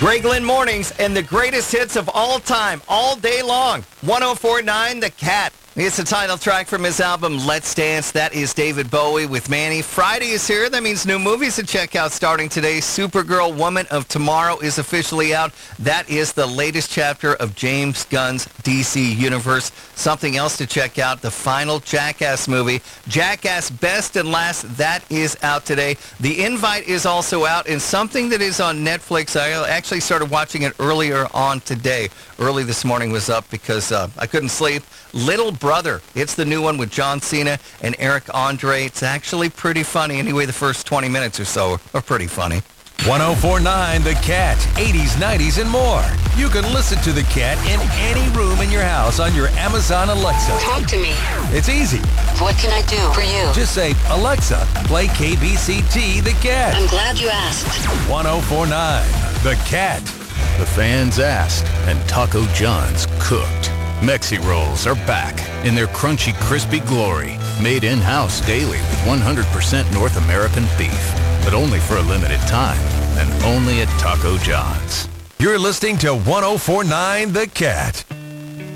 Greg Lynn Mornings and the greatest hits of all time, all day long. 104.9 The Cat. It's the title track from his album, Let's Dance. That is David Bowie with Manny. Friday is here. That means new movies to check out starting today. Supergirl, Woman of Tomorrow is officially out. That is the latest chapter of James Gunn's DC Universe. Something else to check out, the final Jackass movie, Jackass Best and Last. That is out today. The Invite is also out, and something that is on Netflix. I actually started watching it earlier on today. Early this morning was up because I couldn't sleep. Little Brother. It's the new one with John Cena and Eric Andre. It's actually pretty funny. Anyway, the first 20 minutes or so are pretty funny. 104.9 The Cat, 80s, 90s, and more. You can listen to The Cat in any room in your house on your Amazon Alexa. Talk to me. It's easy. What can I do for you? Just say, Alexa, play KBCT The Cat. I'm glad you asked. 104.9 The Cat. The fans asked, and Taco John's cooked. Mexi Rolls are back in their crunchy, crispy glory. Made in-house daily with 100% North American beef. But only for a limited time, and only at Taco John's. You're listening to 104.9 The Cat.